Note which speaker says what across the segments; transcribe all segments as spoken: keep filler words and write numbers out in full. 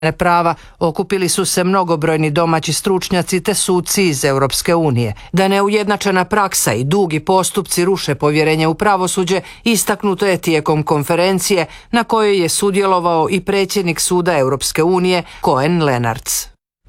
Speaker 1: prava okupili su se mnogobrojni domaći stručnjaci te suci iz Europske unije. Da neujednačena praksa i dugi postupci ruše povjerenje u pravosuđe istaknuto je tijekom konferencije na kojoj je sudjelovao i predsjednik suda Europske unije Koen Lenarts.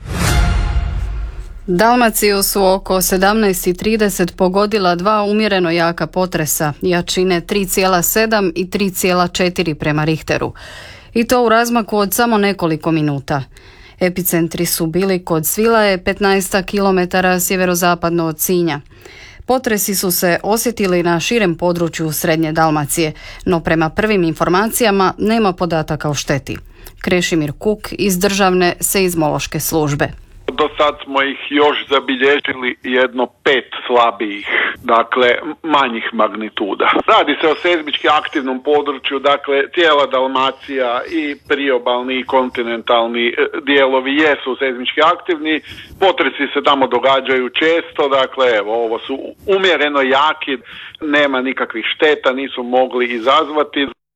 Speaker 2: Dalmaciju su oko sedamnaest i trideset pogodila dva umjereno jaka potresa, jačine tri zarez sedam i tri zarez četiri prema Richteru. I to u razmaku od samo nekoliko minuta. Epicentri su bili kod Svilaje, petnaest kilometara sjeverozapadno od Sinja. Potresi su se osjetili na širem području Srednje Dalmacije, no prema prvim informacijama nema podataka o šteti. Krešimir Kuk iz Državne seizmološke službe.
Speaker 3: Do sad smo ih još zabilježili jedno pet slabijih, dakle manjih magnituda. Radi se o seizmički aktivnom području, dakle cijela Dalmacija i priobalni i kontinentalni dijelovi jesu seizmički aktivni, potresi se tamo događaju često, dakle evo ovo su umjereno jaki, nema nikakvih šteta, nisu mogli izazvati.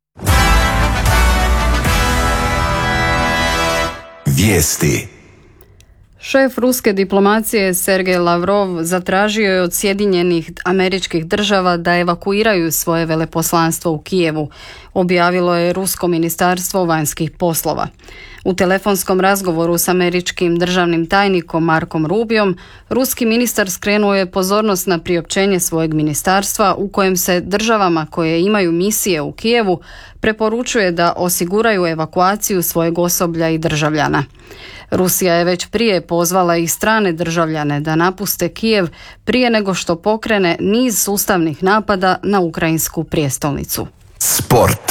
Speaker 4: Vijesti.
Speaker 2: Šef ruske diplomacije Sergej Lavrov zatražio je od Sjedinjenih Američkih Država da evakuiraju svoje veleposlanstvo u Kijevu, objavilo je Rusko ministarstvo vanjskih poslova. U telefonskom razgovoru s američkim državnim tajnikom Markom Rubiom, ruski ministar skrenuo je pozornost na priopćenje svojeg ministarstva u kojem se državama koje imaju misije u Kijevu preporučuje da osiguraju evakuaciju svojeg osoblja i državljana. Rusija je već prije pozvala i strane državljane da napuste Kijev prije nego što pokrene niz sustavnih napada na ukrajinsku prijestolnicu.
Speaker 4: Sport.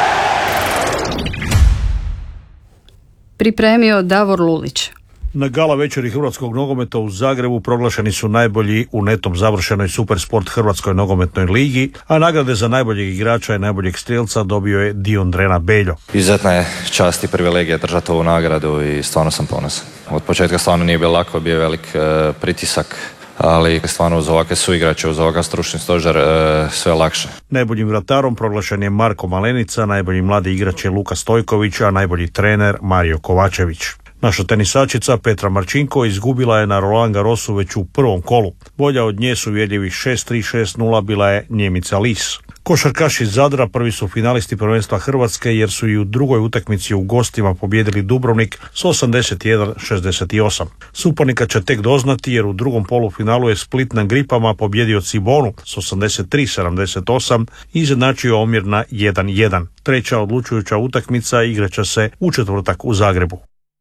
Speaker 2: Pripremio Davor Lulić.
Speaker 5: Na gala večeri hrvatskog nogometa u Zagrebu proglašeni su najbolji u netom završenoj Supersport Hrvatskoj nogometnoj ligi, a nagrade za najboljeg igrača i najboljeg strijelca dobio je Diondrena Beljo.
Speaker 6: Izuzetna je čast i privilegija držati ovu nagradu i stvarno sam ponosan. Od početka stvarno nije bilo lako, bio je velik e, pritisak, ali stvarno uz ovakve suigrače, uz ovakav stručni stožer e, sve lakše.
Speaker 5: Najboljim vratarom proglašen je Marko Malenica, najbolji mladi igrač je Luka Stojković, a najbolji trener Mario Kovačević. Naša tenisačica Petra Marčinko izgubila je na Roland Garrosu već u prvom kolu. Bolja od nje su uvjerljivih šest tri šest nula bila je Njemica Lis. Košarkaši iz Zadra prvi su finalisti prvenstva Hrvatske jer su i u drugoj utakmici u gostima pobijedili Dubrovnik s osamdeset jedan šezdeset osam. Suparnika će tek doznati jer u drugom polufinalu je Split na gripama pobjedio Cibonu s osamdeset tri sedamdeset osam i izjednačio omjer na jedan jedan. Treća odlučujuća utakmica igraće se u četvrtak u Zagrebu.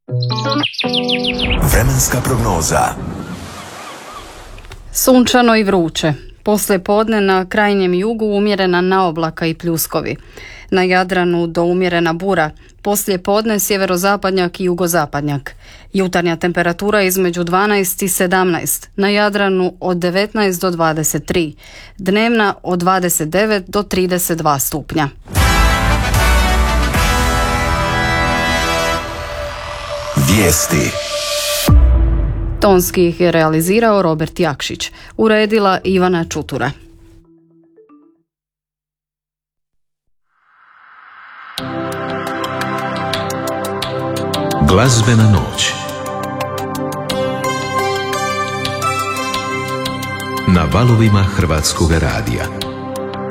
Speaker 4: Vremenska prognoza.
Speaker 2: Sunčano i vruće. Poslije podne na krajnjem jugu umjerena naoblaka i pljuskovi. Na Jadranu do umjerena bura. Poslije podne sjeverozapadnjak i jugozapadnjak. Jutarnja temperatura između dvanaest i sedamnaest. Na Jadranu od devetnaest do dvadeset tri. Dnevna od dvadeset devet do trideset dva stupnja.
Speaker 4: Vijesti.
Speaker 2: Tonski ih je realizirao Robert Jakšić, uredila Ivana Čutura.
Speaker 4: Glazbena noć. Na valovima Hrvatskog radija.